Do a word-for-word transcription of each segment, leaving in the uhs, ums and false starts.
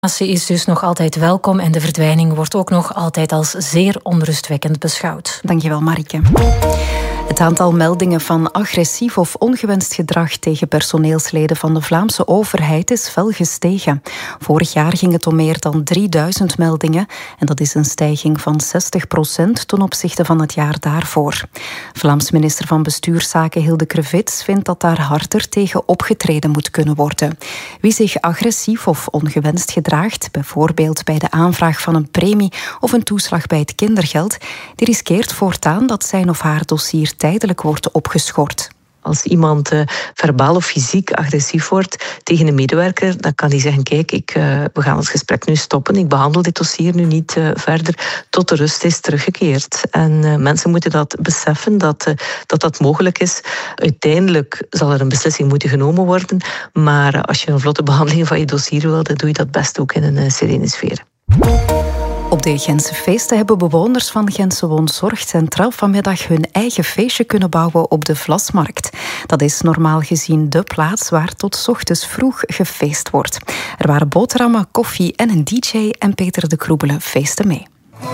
Ze is dus nog altijd welkom en de verdwijning wordt ook nog altijd als zeer onrustwekkend beschouwd. Dankjewel, Marieke. Het aantal meldingen van agressief of ongewenst gedrag tegen personeelsleden van de Vlaamse overheid is fel gestegen. Vorig jaar ging het om meer dan drieduizend meldingen en dat is een stijging van zestig procent ten opzichte van het jaar daarvoor. Vlaams minister van Bestuurszaken Hilde Krevits vindt dat daar harder tegen opgetreden moet kunnen worden. Wie zich agressief of ongewenst gedraagt, bijvoorbeeld bij de aanvraag van een premie of een toeslag bij het kindergeld, die riskeert voortaan dat zijn of haar dossier tijdelijk wordt opgeschort. Als iemand uh, verbaal of fysiek agressief wordt tegen een medewerker, dan kan die zeggen, kijk, ik, uh, we gaan het gesprek nu stoppen. Ik behandel dit dossier nu niet uh, verder tot de rust is teruggekeerd. En uh, mensen moeten dat beseffen, dat, uh, dat dat mogelijk is. Uiteindelijk zal er een beslissing moeten genomen worden. Maar uh, als je een vlotte behandeling van je dossier wil, dan doe je dat best ook in een uh, serene sfeer. Op de Gentse feesten hebben bewoners van Gentse Woonzorgcentra vanmiddag hun eigen feestje kunnen bouwen op de Vlasmarkt. Dat is normaal gezien de plaats waar tot 's ochtends vroeg gefeest wordt. Er waren boterhammen, koffie en een D J en Peter de Kroebelen feesten mee.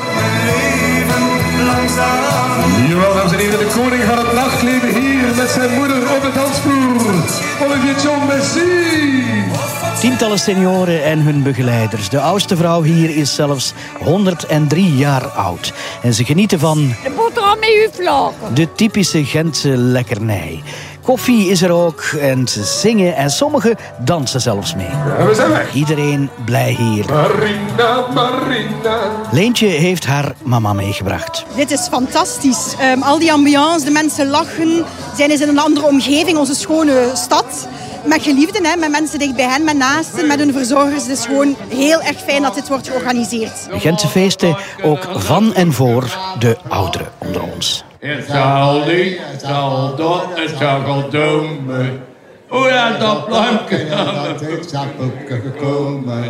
Jawel, dames en heren, de koning van het nachtleven hier met zijn moeder op de dansvloer. Olivier John, merci. Tientallen senioren en hun begeleiders. De oudste vrouw hier is zelfs honderddrie jaar oud. En ze genieten van de boterham met uw vlaken. De typische Gentse lekkernij. Koffie is er ook en ze zingen en sommigen dansen zelfs mee. Ja, we zijn weg. Iedereen blij hier. Marina, Marina. Leentje heeft haar mama meegebracht. Dit is fantastisch. Um, al die ambiance, de mensen lachen. Zijn eens in een andere omgeving, onze schone stad. Met geliefden, hè, met mensen dicht bij hen, met naasten, met hun verzorgers. Het is gewoon heel erg fijn dat dit wordt georganiseerd. De Gentse feesten ook van en voor de ouderen onder ons. Het zal niet, het zal dat, het zal doen. Hoe laat dat planken? Dat is gekomen.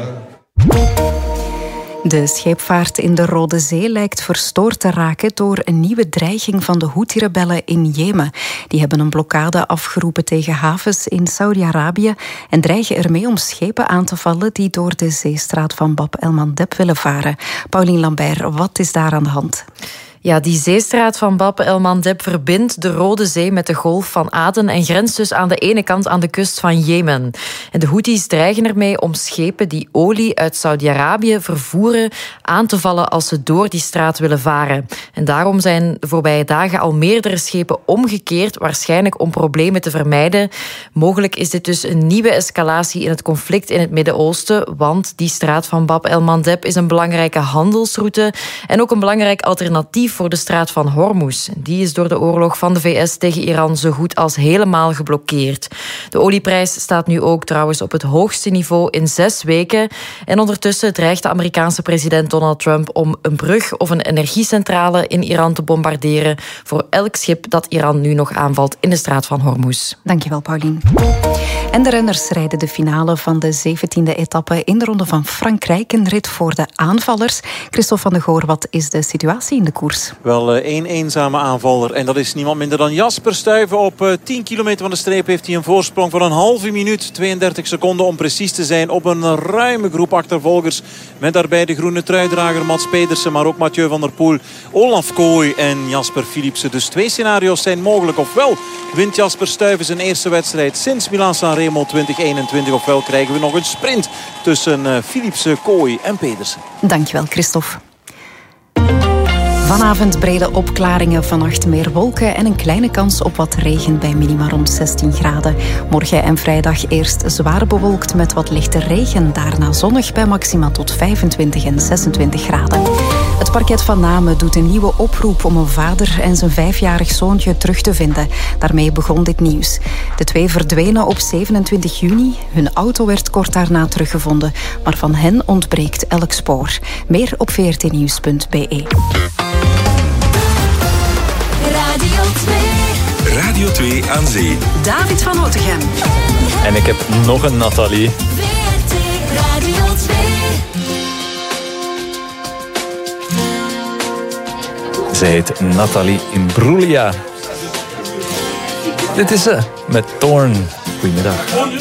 De scheepvaart in de Rode Zee lijkt verstoord te raken door een nieuwe dreiging van de Houthi-rebellen in Jemen. Die hebben een blokkade afgeroepen tegen havens in Saudi-Arabië en dreigen ermee om schepen aan te vallen die door de zeestraat van Bab el-Mandeb willen varen. Paulien Lambert, wat is daar aan de hand? Ja, die zeestraat van Bab el-Mandeb verbindt de Rode Zee met de Golf van Aden en grenst dus aan de ene kant aan de kust van Jemen. En de Houthis dreigen ermee om schepen die olie uit Saudi-Arabië vervoeren aan te vallen als ze door die straat willen varen. En daarom zijn de voorbije dagen al meerdere schepen omgekeerd, waarschijnlijk om problemen te vermijden. Mogelijk is dit dus een nieuwe escalatie in het conflict in het Midden-Oosten, want die straat van Bab el-Mandeb is een belangrijke handelsroute en ook een belangrijk alternatief voor de straat van Hormuz. Die is door de oorlog van de V S tegen Iran zo goed als helemaal geblokkeerd. De olieprijs staat nu ook trouwens op het hoogste niveau in zes weken. En ondertussen dreigt de Amerikaanse president Donald Trump om een brug of een energiecentrale in Iran te bombarderen voor elk schip dat Iran nu nog aanvalt in de straat van Hormuz. Dankjewel, Paulien. En de renners rijden de finale van de zeventiende etappe in de Ronde van Frankrijk. Een rit voor de aanvallers. Christophe van de Goor, wat is de situatie in de koers? Wel één eenzame aanvaller en dat is niemand minder dan Jasper Stuyven. Op tien kilometer van de streep heeft hij een voorsprong van een halve minuut, tweeëndertig seconden om precies te zijn, op een ruime groep achtervolgers. Met daarbij de groene truidrager Mats Pedersen, maar ook Mathieu van der Poel, Olaf Kooi en Jasper Philipsen. Dus twee scenario's zijn mogelijk. Ofwel wint Jasper Stuyven zijn eerste wedstrijd sinds Milaan-San Remo twintig eenentwintig, ofwel krijgen we nog een sprint tussen Philipsen, Kooi en Pedersen. Dankjewel, Christophe. Vanavond brede opklaringen, vannacht meer wolken en een kleine kans op wat regen bij minima rond zestien graden. Morgen en vrijdag eerst zwaar bewolkt met wat lichte regen, daarna zonnig bij maxima tot vijfentwintig en zesentwintig graden. Het parket van Namen doet een nieuwe oproep om een vader en zijn vijfjarig zoontje terug te vinden. Daarmee begon dit nieuws. De twee verdwenen op zevenentwintig juni. Hun auto werd kort daarna teruggevonden, maar van hen ontbreekt elk spoor. Meer op v r t nieuws punt b e. Radio twee. Radio twee aan zee. David van Otegem. En ik heb nog een Nathalie. V R T Radio twee. Zij heet Nathalie Imbruglia. Dit is ze met Thorn. Goedemiddag.